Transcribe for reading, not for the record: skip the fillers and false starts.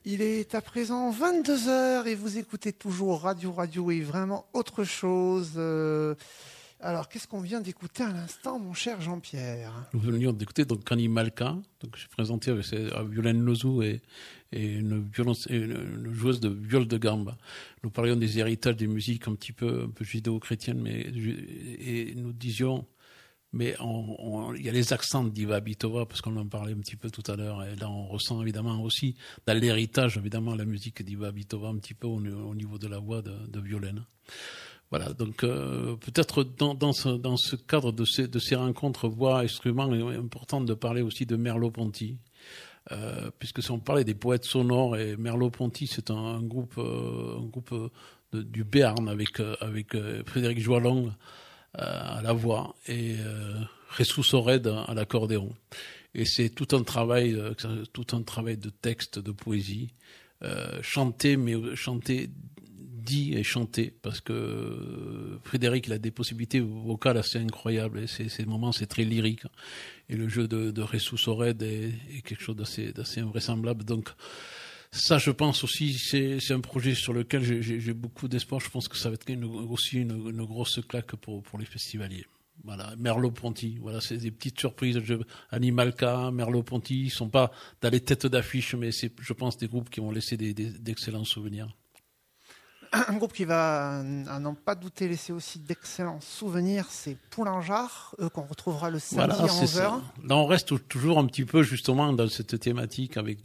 Il est à présent 22 heures et vous écoutez toujours Radio et vraiment autre chose. Alors, qu'est-ce qu'on vient d'écouter à l'instant, mon cher Jean-Pierre? Nous venions d'écouter donc Animalka, donc j'ai présenté avec Violaine Lozou et une joueuse de viol de gambe. Nous parlions des héritages des musiques un peu judéo-chrétiennes, et nous disions, mais il y a les accents d'Iva Bitova, parce qu'on en parlait un petit peu tout à l'heure, et là on ressent évidemment aussi dans l'héritage, évidemment, la musique d'Iva Bitova, un petit peu au niveau de la voix de Violaine. Voilà, donc peut-être dans ce cadre de ces rencontres voix-instruments, il est important de parler aussi de Merleau-Ponty, puisque si on parlait des poètes sonores, et Merleau-Ponty c'est un groupe du Béarn avec Frédéric Joalong à la voix et Ressou Sored à l'accordéon. Et c'est tout un travail de texte, de poésie, chanté dit et chanté, parce que Frédéric il a des possibilités vocales assez incroyables, et ces moments c'est très lyrique, et le jeu de Ressou Sored est quelque chose d'assez invraisemblable. Donc ça, je pense aussi, c'est un projet sur lequel j'ai beaucoup d'espoir. Je pense que ça va être aussi une grosse claque pour les festivaliers. Voilà, Merleau-Ponty, voilà, c'est des petites surprises. Animalka, Merleau-Ponty, ils sont pas dans les têtes d'affiche, mais c'est, je pense, des groupes qui vont laisser d'excellents souvenirs. Un groupe qui va, à n'en pas douter, laisser aussi d'excellents souvenirs, c'est Poulenjard, qu'on retrouvera le samedi à 11h. Là, on reste toujours un petit peu justement dans cette thématique avec